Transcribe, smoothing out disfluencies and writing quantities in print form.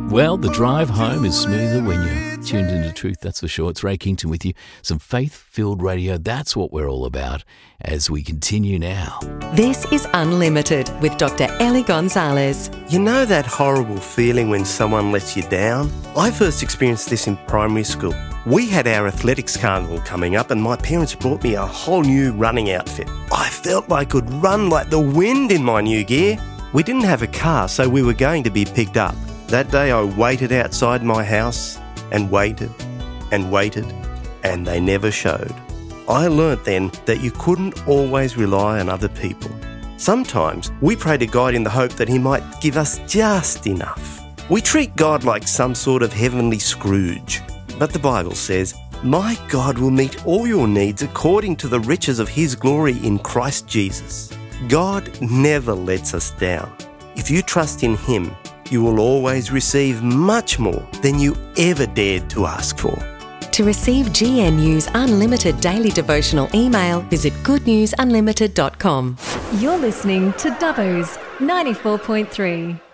Well, the drive home is smoother when you're tuned into truth, that's for sure. It's Ray Kington with you. Some faith-filled radio, that's what we're all about as we continue now. This is Unlimited with Dr. Ellie Gonzalez. You know that horrible feeling when someone lets you down? I first experienced this in primary school. We had our athletics carnival coming up and my parents brought me a whole new running outfit. I felt I could run like the wind in my new gear. We didn't have a car, so we were going to be picked up. That day I waited outside my house and waited and waited, and they never showed. I learnt then that you couldn't always rely on other people. Sometimes we pray to God in the hope that He might give us just enough. We treat God like some sort of heavenly Scrooge. But the Bible says, "My God will meet all your needs according to the riches of His glory in Christ Jesus." God never lets us down. If you trust in Him, you will always receive much more than you ever dared to ask for. To receive GNU's unlimited daily devotional email, visit goodnewsunlimited.com. You're listening to Dubbo's 94.3.